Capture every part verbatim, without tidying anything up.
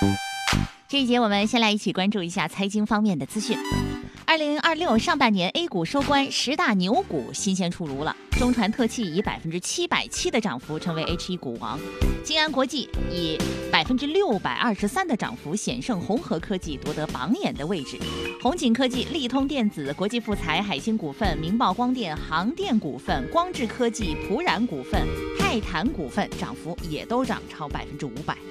这一节我们先来一起关注一下财经方面的资讯。二零二六上半年 A 股收官，十大牛股新鲜出炉了。中传特气以百分之七百七的涨幅成为 H 一股王，金安国际以百分之六百二十三的涨幅险胜红河科技，夺得榜眼的位置。红景科技、利通电子、国际富材、海星股份、明报光电、航电股份、光智科技、普冉股份、泰坦股份涨幅也都涨超百分之五百。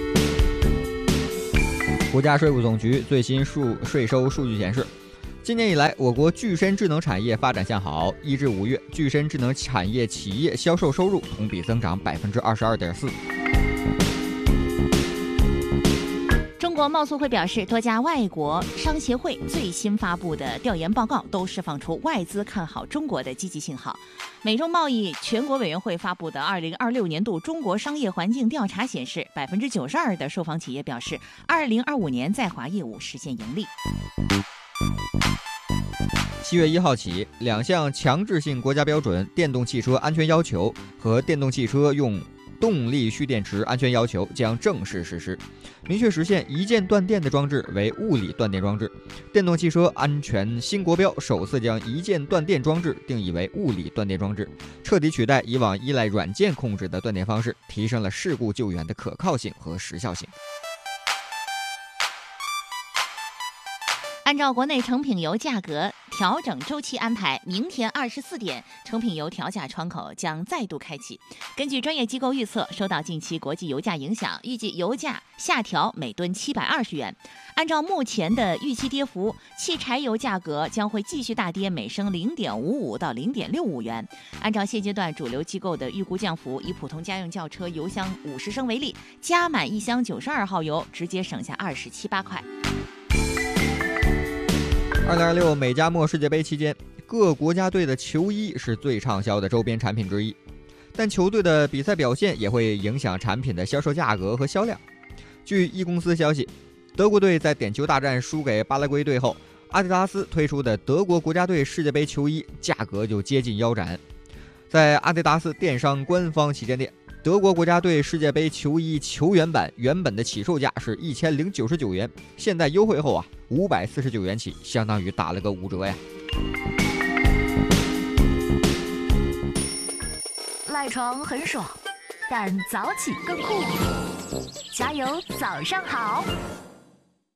国家税务总局最新数税收数据显示，今年以来，我国具身智能产业发展向好，一至五月，具身智能产业企业销售收入同比增长百分之二十二点四。 中国贸促会表示，多家外国商协会最新发布的调研报告都释放出外资看好中国的积极信号。美中贸易全国委员会发布的二零二六年度中国商业环境调查显示，百分之九十二的受访企业表示，二零二五年在华业务实现盈利。 七月一号起，两项强制性国家标准电动汽车安全要求和电动汽车用动力蓄电池安全要求将正式实施，明确实现一键断电的装置为物理断电装置。电动汽车安全新国标首次将一键断电装置定义为物理断电装置，彻底取代以往依赖软件控制的断电方式，提升了事故救援的可靠性和时效性。 按照国内成品油价格调整周期安排，明天二十四点，成品油调价窗口将再度开启。根据专业机构预测，受到近期国际油价影响，预计油价下调每吨七百二十元。按照目前的预期跌幅，汽柴油价格将会继续大跌，每升零点五五到零点六五元。按照现阶段主流机构的预估降幅，以普通家用轿车油箱五十升为例，加满一箱九十二号油，直接省下二十七八块。 二零二六美加墨世界杯期间，各国家队的球衣是最畅销的周边产品之一，但球队的比赛表现也会影响产品的销售价格和销量。据一公司消息，德国队在点球大战输给巴拉圭队后，阿迪达斯推出的德国国家队世界杯球衣价格就接近腰斩。在阿迪达斯电商官方旗舰店，德国国家队世界杯球衣球员版原本的起售价是一千零九十九元，现在优惠后啊，五百四十九元起，相当于打了个五折呀。 赖床很爽，但早起更酷。加油，早上好。